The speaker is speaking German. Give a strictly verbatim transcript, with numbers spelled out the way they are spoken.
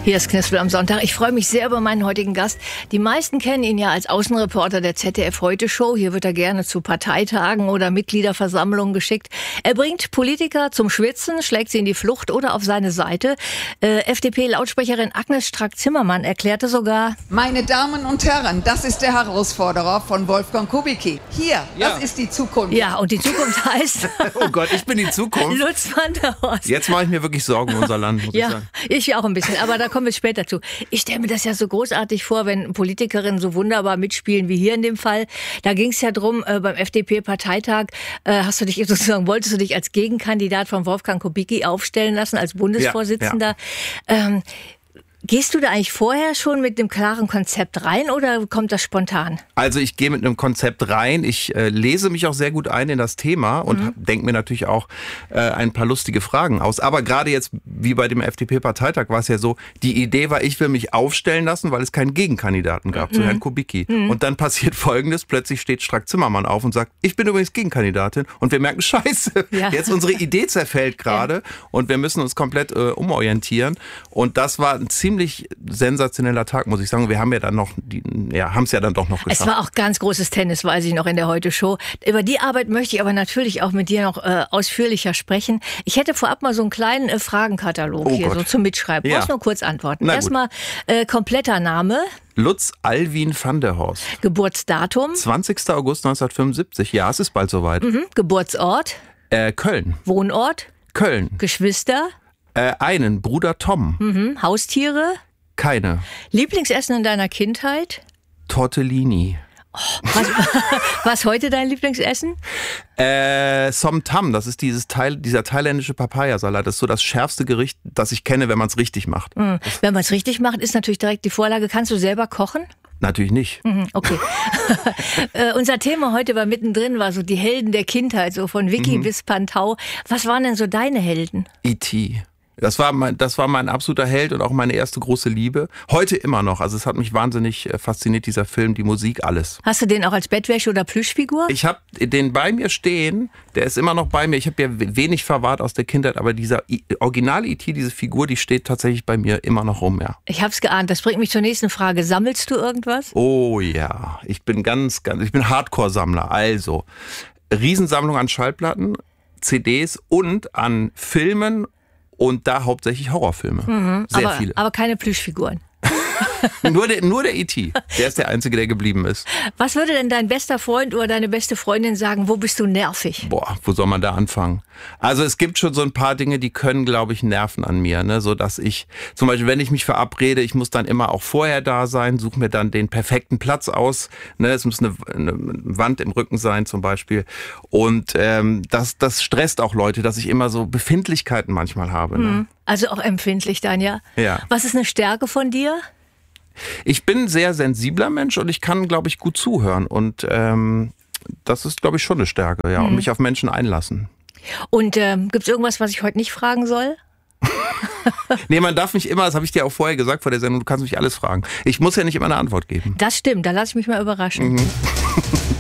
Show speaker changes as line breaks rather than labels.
Hier ist Knispel am Sonntag. Ich freue mich sehr über meinen heutigen Gast. Die meisten kennen ihn ja als Außenreporter der Z D F-Heute-Show. Hier wird er gerne zu Parteitagen oder Mitgliederversammlungen geschickt. Er bringt Politiker zum Schwitzen, schlägt sie in die Flucht oder auf seine Seite. Äh, F D P-Lautsprecherin Agnes Strack-Zimmermann erklärte sogar:
Meine Damen und Herren, das ist der Herausforderer von Wolfgang Kubicki. Hier,
ja.
Das ist die Zukunft.
Ja, und die Zukunft heißt...
Oh Gott, ich bin die Zukunft.
Lutz van der Horst.
Jetzt mache ich mir wirklich Sorgen um unser Land, muss
ja,
ich sagen.
Ich auch ein bisschen, aber da kommen wir später zu. Ich stelle mir das ja so großartig vor, wenn Politikerinnen so wunderbar mitspielen wie hier in dem Fall. Da ging es ja drum, äh, beim F D P-Parteitag äh, hast du dich sozusagen, wolltest du dich als Gegenkandidat von Wolfgang Kubicki aufstellen lassen, als Bundesvorsitzender. Ja, ja. Ähm, Gehst du da eigentlich vorher schon mit einem klaren Konzept rein oder kommt das spontan?
Also ich gehe mit einem Konzept rein. Ich äh, lese mich auch sehr gut ein in das Thema und mhm. denke mir natürlich auch äh, ein paar lustige Fragen aus. Aber gerade jetzt, wie bei dem F D P-Parteitag, war es ja so, die Idee war, ich will mich aufstellen lassen, weil es keinen Gegenkandidaten gab mhm. zu Herrn Kubicki. Mhm. Und dann passiert Folgendes, plötzlich steht Strack-Zimmermann auf und sagt, ich bin übrigens Gegenkandidatin. Und wir merken, scheiße, ja. jetzt unsere Idee zerfällt gerade ja. und wir müssen uns komplett äh, umorientieren. Und das war ein ziemlich sensationeller Tag, muss ich sagen. Wir haben ja dann noch, die, ja, haben es ja dann doch noch geschafft.
Es war auch ganz großes Tennis, weiß ich noch, in der Heute-Show. Über die Arbeit möchte ich aber natürlich auch mit dir noch äh, ausführlicher sprechen. Ich hätte vorab mal so einen kleinen äh, Fragenkatalog oh hier Gott. so zum Mitschreiben. Du ja. musst nur kurz antworten. Erstmal äh, kompletter Name.
Lutz Alwin van der Horst.
Geburtsdatum.
zwanzigster August neunzehnhundertfünfundsiebzig. Ja, es ist bald soweit.
Mhm. Geburtsort.
Äh, Köln.
Wohnort.
Köln.
Geschwister.
Äh, einen, Bruder Tom.
Mhm. Haustiere?
Keine.
Lieblingsessen in deiner Kindheit?
Tortellini.
Oh, was, was heute dein Lieblingsessen?
Äh, Som Tam, das ist dieses Teil, dieser thailändische Papayasalat. Das ist so das schärfste Gericht, das ich kenne, wenn man es richtig macht.
Mhm. Wenn man es richtig macht, ist natürlich direkt die Vorlage. Kannst du selber kochen?
Natürlich nicht.
Mhm, okay. äh, unser Thema heute war mittendrin, war so die Helden der Kindheit, so von Vicky mhm. bis Pantau. Was waren denn so deine Helden?
E T Das war mein, das war mein absoluter Held und auch meine erste große Liebe. Heute immer noch. Also es hat mich wahnsinnig fasziniert, dieser Film, die Musik, alles.
Hast du den auch als Bettwäsche oder Plüschfigur?
Ich habe den bei mir stehen. Der ist immer noch bei mir. Ich habe ja wenig verwahrt aus der Kindheit, aber dieser Original-E T, diese Figur, die steht tatsächlich bei mir immer noch rum, ja.
Ich hab's geahnt. Das bringt mich zur nächsten Frage. Sammelst du irgendwas?
Oh ja. Ich bin ganz, ganz, ich bin Hardcore-Sammler. Also, Riesensammlung an Schallplatten, C Ds und an Filmen. Und da hauptsächlich Horrorfilme. Mhm, Sehr
aber,
viele.
Aber keine Plüschfiguren.
nur, der, nur der E T Der ist der Einzige, der geblieben ist.
Was würde denn dein bester Freund oder deine beste Freundin sagen, wo bist du nervig?
Boah, wo soll man da anfangen? Also es gibt schon so ein paar Dinge, die können, glaube ich, nerven an mir. Ne? So dass ich, zum Beispiel, wenn ich mich verabrede, ich muss dann immer auch vorher da sein, suche mir dann den perfekten Platz aus. Ne? Es muss eine, eine Wand im Rücken sein zum Beispiel. Und ähm, das, das stresst auch Leute, dass ich immer so Befindlichkeiten manchmal habe. Ne?
Also auch empfindlich dann, ja?
Ja.
Was ist eine Stärke von dir?
Ich bin ein sehr sensibler Mensch und ich kann, glaube ich, gut zuhören. Und ähm, das ist, glaube ich, schon eine Stärke, ja. Mhm. Und mich auf Menschen einlassen.
Und ähm, gibt es irgendwas, was ich heute nicht fragen soll?
Nee, man darf mich immer, das habe ich dir auch vorher gesagt vor der Sendung, du kannst mich alles fragen. Ich muss ja nicht immer eine Antwort geben.
Das stimmt, da lasse ich mich mal überraschen. Mhm.